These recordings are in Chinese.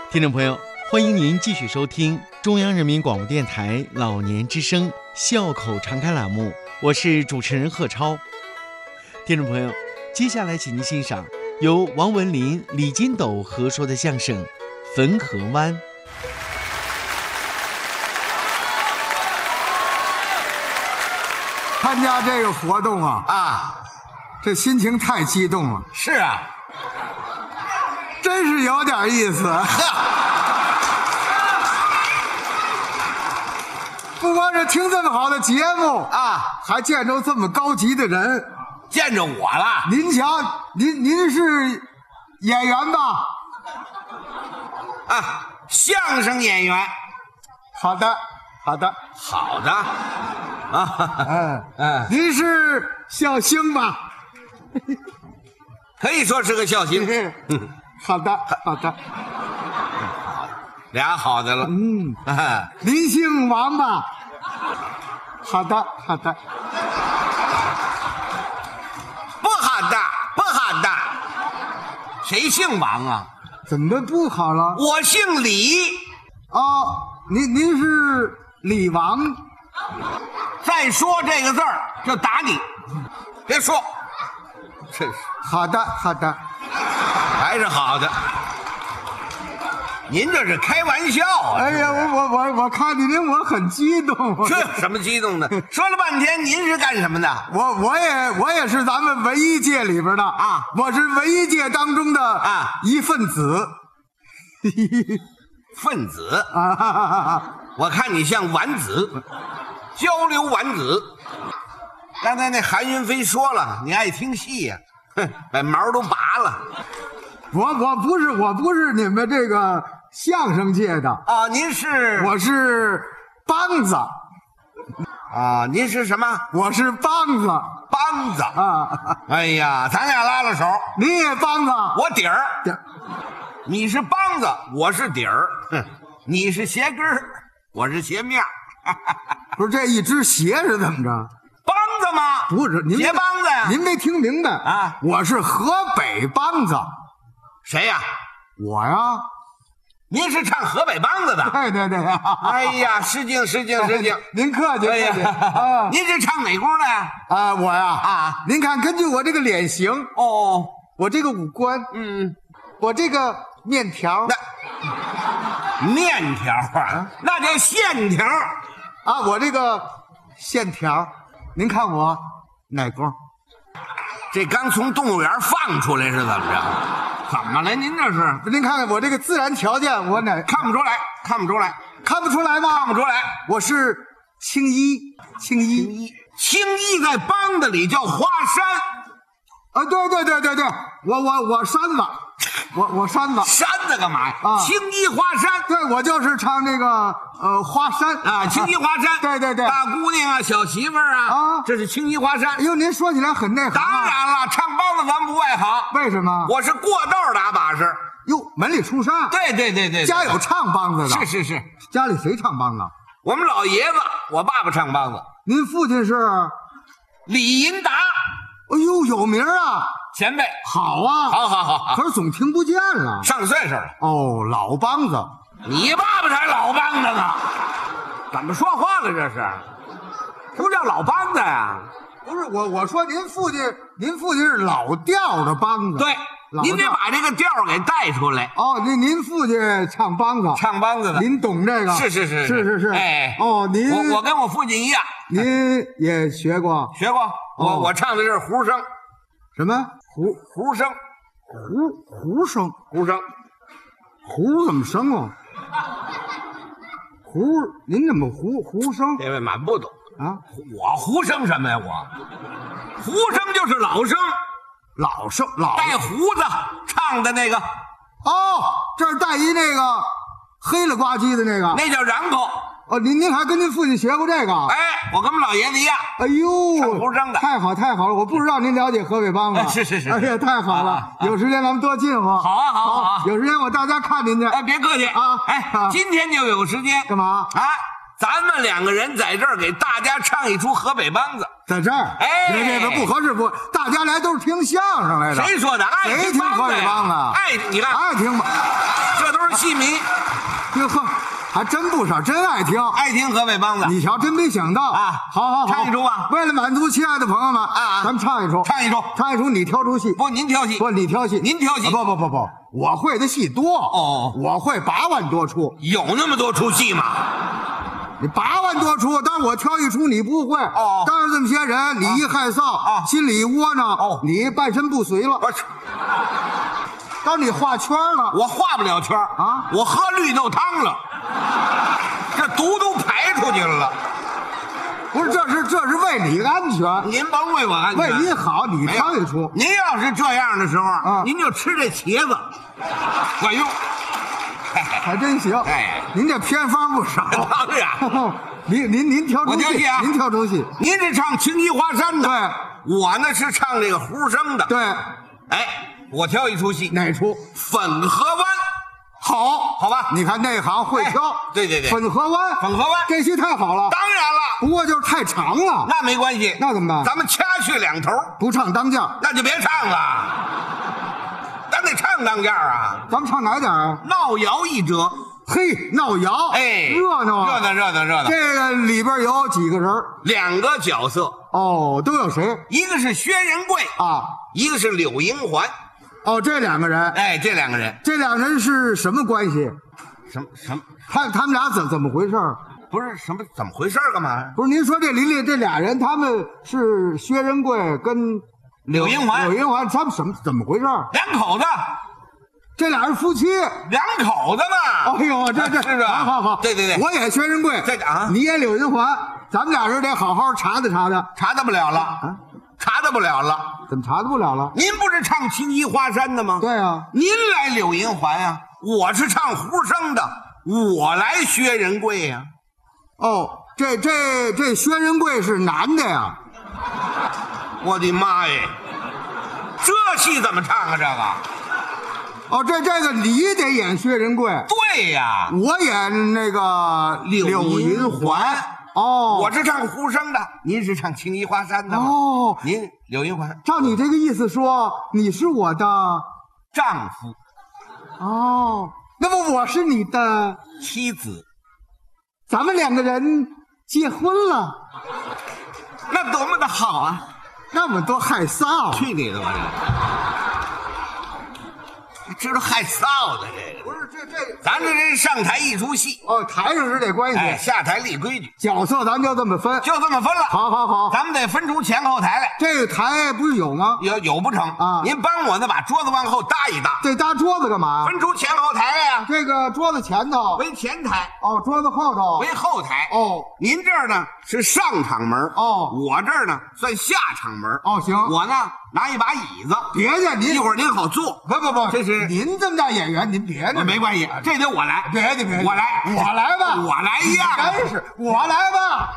听众朋友，欢迎您继续收听中央人民广播电台老年之声笑口常开栏目，我是主持人贺超。听众朋友，接下来请您欣赏由王文林、李金斗合说的相声《汾河湾》。 参加这个活动啊，这心情太激动了。 是啊， 真是有点意思。不光是听这么好的节目啊， 还见着这么高级的人。 见着我了。 您瞧，您是演员吧？ 啊，相声演员。 好的，好的， 好的。啊， 您是笑星吧？ 可以说是个笑星。 好的，好的。 俩好的了。 您姓王吧？好的，好的。 不好的，不好的。谁姓王啊？ 怎么不好了？ 我姓李。 哦，您是李王。 再说这个字儿就打你，别说。真是。 好的，好的。 还是好的。您这是开玩笑啊！ 哎呀，我看见您我很激动。 这什么激动的？说了半天，您是干什么的？ 我也是咱们文艺界里边的啊，我是文艺界当中的一份子。 分子啊！我看你像丸子，交流丸子。刚才那韩云飞说了，你爱听戏呀，把毛都拔了。 我不是你们这个相声界的啊，您是？ 我是梆子。 啊，您是什么？ 我是梆子。 梆子啊！哎呀，咱俩拉了手。 你也梆子？ 我底儿。你是梆子，我是底儿。你是鞋跟儿，我是鞋面。 不是这一只鞋是怎么着？ 梆子吗？ 不是，您鞋梆子呀？ 您没听明白啊？ 我是河北梆子。 谁呀？ 我呀。 您是唱河北梆子的？ 对。 哎呀，失敬。 您客气。 哎呀，您是唱哪宫的呀？ 啊，我呀您看，根据我这个脸型哦， 我这个五官，我这个面条， 面条啊，那叫线条啊，我这个线条，您看我哪宫？ 这刚从动物园放出来是怎么着？怎么了？您这是？ 您看看我这个自然条件，我哪看不出来？看不出来？ 看不出来吗？ 看不出来。 我是青衣。 青衣在梆子里叫花山。 啊，对，我山子，我山子。 山子干嘛呀？青衣花山。 对，我就是唱那个花山啊，青衣花山。 对， 大姑娘啊，小媳妇儿啊，这是青衣花山。 哎呦，您说起来很内行。 当然了，唱梆子咱不外行。 为什么？ 我是过道打把式。 哟，门里出山。 对， 家有唱梆子的。 是。 家里谁唱梆子？ 我们老爷子，我爸爸唱梆子。 您父亲是李银达。 哎呦，有名啊！ 前辈。 好啊， 好。 可是总听不见了。 上岁数了。 哦，老梆子。 你爸爸才老梆子呢，怎么说话了这是？不叫老梆子呀？ 不是我说您父亲是老调的梆子。 对，您得把这个调给带出来。 哦，您父亲唱梆子， 唱梆子的， 您懂这个？ 是。 哎，哦， 我跟我父亲一样。 您也学过？ 学过。我唱的是胡声。 什么？ 胡声？ 胡声？胡怎么生啊？您怎么胡声？ 这位满不懂啊！ 我胡声什么呀？我胡声就是老生，带胡子唱的那个。 哦，这儿带一那个黑了呱唧的那个， 那叫瓤口。 哦，您还跟您父亲学过这个？ 哎，我跟我们老爷子一样。 哎呦， 唱胡声的， 太好了！我不知道您了解河北梆子。 是。 哎呀，太好了！有时间咱们多进乎。 好啊。 有时间我到家看您去。 哎，别客气啊！今天就有时间。 干嘛？ 咱们两个人在这儿给大家唱一出河北梆子， 在这儿， 哎， 这不合适，不，大家来都是听相声来的。 谁说的？ 谁听河北梆子？ 你看， 爱听吧， 这都是圈戏迷， 哟呵，还真不少，真爱听。 爱听河北梆子。 你瞧，真没想到啊好， 唱一出吧。 为了满足亲爱的朋友们啊咱们唱一出， 唱一出， 唱一出，你挑出戏。 不，您挑戏， 不，你挑戏， 您挑戏。 不，我会的戏多哦， 我会8万多出。 有那么多出戏吗？ 你8万多出，但是我挑一出你不会。 哦当着这么些人，你一害臊啊心里一窝囊。 哦你半身不遂了。 我去， 当你画圈了， 我画不了圈啊我喝绿豆汤了，这毒都排出去了。 不是，这是为你安全， 您甭为我安全， 为你好，你没有挑一出。 您要是这样的时候， 啊您就吃这茄子，管用。 还真行。 哎您这偏方不少。 当然， 您挑出戏我挑戏啊您挑出戏。 您是唱青衣花山的， 对， 我呢是唱这个胡声的。， 对， 哎，我挑一出戏， 哪出？ 粉河湾。 好， 好吧你看内行会挑。 对， 粉河湾， 粉河湾这戏太好了， 当然了， 不过就是太长了， 那没关系， 那怎么办？ 咱们掐去2头， 不唱当将， 那就别唱了，咱得唱当家啊， 咱们唱哪点啊？ 闹窑一折。 嘿，闹窑， 哎， 热闹啊， 热闹。 这个里边有几个人？ 2个角色， 哦，都有谁一个是薛仁贵， 啊？ 一个是柳银环。 哦，这2个人， 哎，这2个人这2人是什么关系？ 什么他们俩怎么回事？ 不是什么怎么回事干嘛呀？ 不是您说这林里这俩人，他们是薛仁贵跟柳银环柳银环，他们怎么回事？ 2口子， 这俩人夫妻。 2口子嘛。 哎呦，这是吧？ 好， 对， 我也薛仁贵， 这啊你也柳银环，咱们俩人得好好查查。 查得不了了，查得不了了。 怎么查得不了了？ 您不是唱青衣花山的吗？ 对啊， 您来柳银环呀，我是唱胡声的，我来薛仁贵呀。 哦，这薛仁贵是男的呀？ 我的妈呀，这戏怎么唱啊？这个？ 哦，这个你得演薛仁贵， 对呀， 我演那个柳银环。 哦， 我是唱胡声的，您是唱青衣花山的吗？ 哦， 您柳银环照你这个意思说，你是我的丈夫哦，那么我是你的， 妻子， 咱们2个人结婚了， 那多么的好啊！ 那么多害臊。 去你的吧！这知道害臊的这个， 不是这咱这人上台一出戏， 哦，台上是这关系， 哎，下台立规矩， 角色咱就这么分。 就这么分了。 好， 咱们得分出前后台来。 这个台不是有吗？ 有不成啊您帮我呢，把桌子往后搭一搭， 这搭桌子干嘛呀？ 分出前后台来呀。 这个桌子前头， 为前台， 哦，桌子后头， 为后台。 哦， 您这儿呢是上场门， 哦我这儿呢算下场门。 哦，行， 我呢拿一把椅子， 别介，您一会儿您好坐。 不， 这是您这么大演员，您别的没关系，这得我来。 别的， 我来吧， 我来一样。 真是我来吧，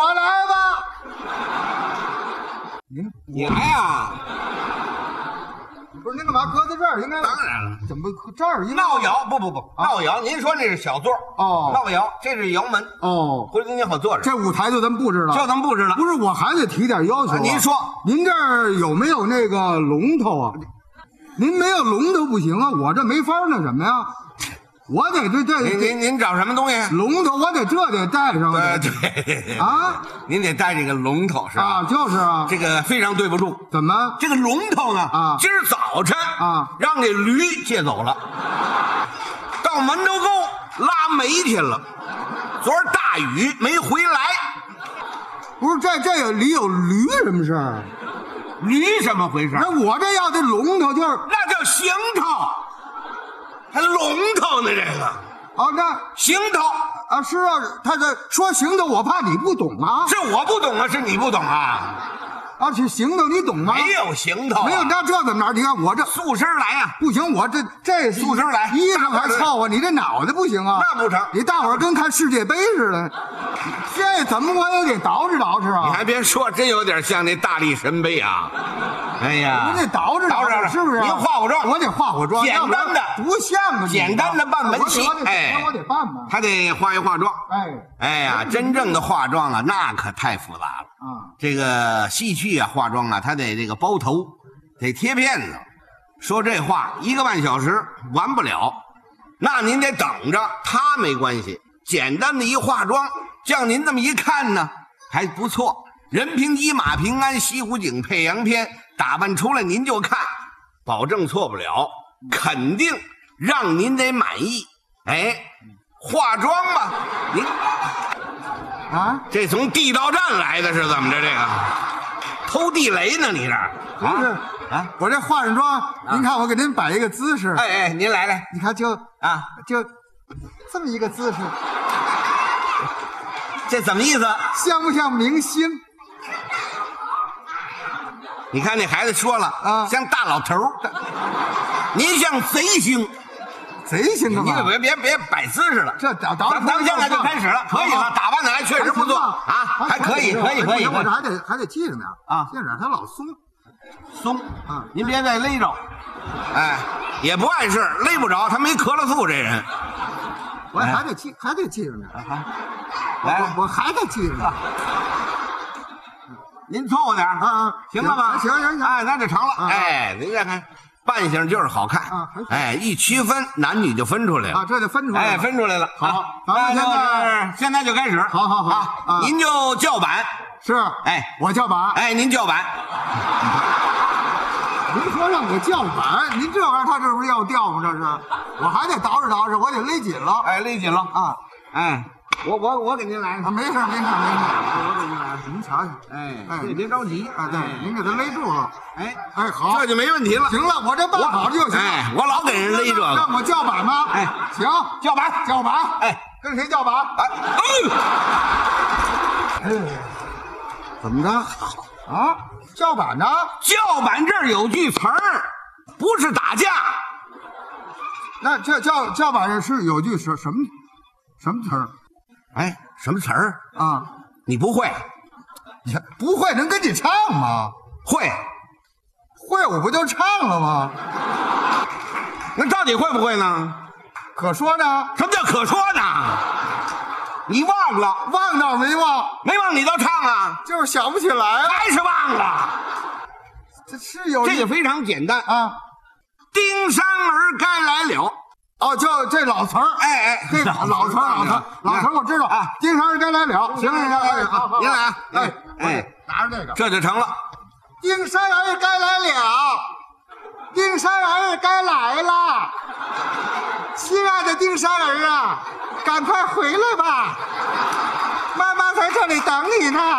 你来呀？ 不是您干嘛搁在这儿？应该当然了， 怎么这儿一闹窑不，闹窑。您说那是小座哦闹窑这是窑门， 哦， 回头您好坐着。 这舞台就这么布置了， 就咱们布置了。 不是我还得提点要求啊。 您说， 您这儿有没有那个龙头啊？您没有龙头不行啊，我这没法那什么呀，我得您找什么东西？ 龙头，我得带上。 对啊， 您得带这个龙头是吧？ 啊，就是啊。 这个非常对不住。 怎么？ 这个龙头呢？ 啊今儿早晨啊， 让这驴借走了，到门头沟拉煤去了。昨儿大雨没回来。 不是这里有驴什么事儿？ 驴怎么回事？ 那我这要的龙头就是那叫行头，还龙头呢？这个啊，那行头啊是啊，他这说行头，我怕你不懂啊。 是我不懂啊，是你不懂啊？ 啊，是行头，你懂吗？ 没有行头啊， 没有，那这怎么着？你看我这素身来呀， 不行，我这素身来衣裳还凑合，你这脑袋不行啊。 那不成。 你大伙儿跟看世界杯似的，这怎么我也得捯饬捯饬啊？ 你还别说，真有点像那大力神杯啊！哎呀， 您得捯饬捯饬，是不是？ 您化化妆， 我得化化妆， 简单的不像啊， 简单的办门戏， 哎，我得办吧， 他得化一化妆， 哎呀，真正的化妆啊，那可太复杂了啊！ 这个戏曲啊，化妆啊，他得这个包头，得贴片子，说这话1个半小时完不了， 那您得等着，他没关系，简单的一化妆，叫您这么一看呢，还不错。人平鸡马平安，西湖景配洋片，打扮出来您就看，保证错不了，肯定让您得满意。哎，化妆吧，您啊， 这从地道战来的是怎么着？这个偷地雷呢？你这儿不是啊？ 我这化上妆，您看我给您摆一个姿势， 哎，您来， 你看就这么一个姿势， 这怎么意思？ 像不像明星？ 你看那孩子说了啊， 像大老头儿，您像贼星。 贼星干嘛？ 你别摆姿势了， 这咱们现在就开始了，可以了，打扮的还确实不错啊，还可以。 我这还得系着呢啊， 现在它老松啊，您别再勒着，哎，也不碍事，勒不着，他没咳了素这人， 我还得系着呢， 来， 我还得系着呢。 您凑合点啊， 行了吧？ 行， 哎，那就成了，哎，您看。扮相就是好看啊！ 哎，一区分男女就分出来了啊，这就分出来了。 哎，分出来了。 好，咱们现在就开始。 好啊！您就叫板。 是。哎，我叫板。 哎，您叫板。 您说让我叫板，您这玩意儿他这不是要掉吗？这是，我还得捯饬，我得勒紧了。 哎，勒紧了啊！ 哎，我给您来啊，没事，我给您来，您瞧瞧。 哎，别着急。 哎，对，您给他勒住了。 哎， 好， 这就没问题了。 行了，我这办好就行。 哎，我老给人勒这个。 让我叫板吗？ 哎， 行， 叫板。 哎，跟谁叫板？怎么着？啊，叫板呢？ 叫板这儿有句词儿，不是打架。 那这叫板是有句什么词儿？ 哎，什么词儿啊？ 你不会？ 不会能跟你唱吗？ 会， 我不就唱了吗？ 那到底会不会呢？ 可说呢？ 什么叫可说呢？你忘了？ 忘倒没忘， 没忘你倒唱啊？ 就是想不起来， 还是忘了？ 这是有这个非常简单啊！ 丁山儿该来了。 哦，就这老词儿，这老词儿我知道啊。丁山儿该来了，行，您来啊，拿着这个， 这就成了。 丁山儿该来了，丁山儿该来了，亲爱的丁山儿啊，赶快回来吧，妈妈在这里等你呢。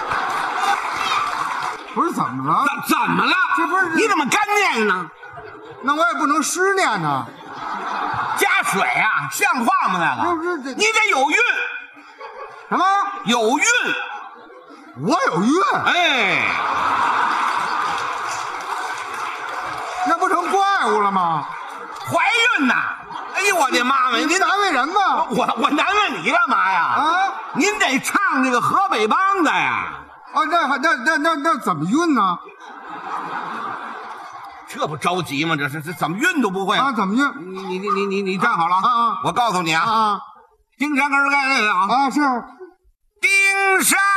不是怎么了？ 怎么了？ 这不是你怎么干念呢？ 那我也不能湿念呢。 加水啊，像话吗？那个， 不是你得有韵。 什么？ 有韵？ 我有韵？ 哎， 那不成怪物了吗？ 怀孕呐！哎呦，我的妈妈！您难为人吗？ 我难为你干嘛呀？ 啊！ 您得唱那个河北梆子呀！ 哦，那怎么韵呢？ 这不着急吗？这是怎么韵都不会啊？怎么韵？ 你站好了啊！ 我告诉你啊，丁山根该来了啊！ 是丁山